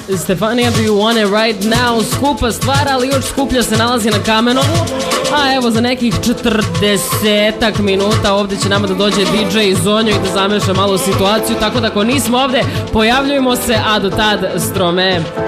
Stefania, do you want it right now? Skupa stvar, ali još skuplja se nalazi na Kamenovu. A evo za nekih 40 minuta ovdje će nama da dođe DJ Zonjo i da zameša malo situaciju. Tako da ako nismo ovdje, pojavljujemo se, a do tad Strome.